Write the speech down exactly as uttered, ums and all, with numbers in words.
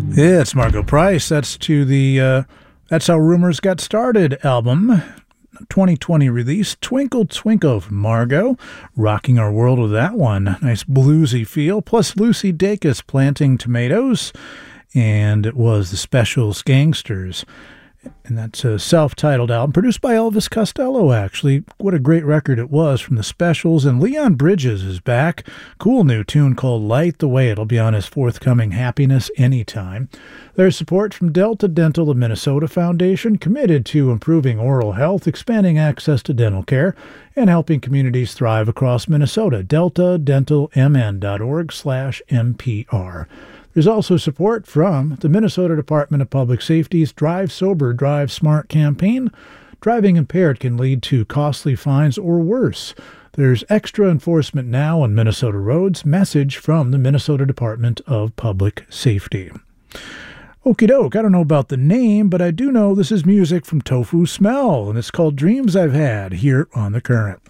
Yeah, it's Margo Price. That's to the uh, That's How Rumors Got Started album, twenty twenty release, Twinkle Twinkle from Margo, rocking our world with that one. Nice bluesy feel, plus Lucy Dacus planting tomatoes, and it was the Specials Gangsters. And that's a self-titled album, produced by Elvis Costello, actually. What a great record it was from the Specials. And Leon Bridges is back. Cool new tune called Light the Way. It'll be on his forthcoming Happiness Anytime. There's support from Delta Dental of Minnesota Foundation, committed to improving oral health, expanding access to dental care, and helping communities thrive across Minnesota. delta dental m n dot org slash M P R. There's also support from the Minnesota Department of Public Safety's Drive Sober, Drive Smart campaign. Driving impaired can lead to costly fines or worse. There's extra enforcement now on Minnesota roads. Message from the Minnesota Department of Public Safety. Okie doke, I don't know about the name, but I do know this is music from Tofu Smell, and it's called Dreams I've Had here on The Current.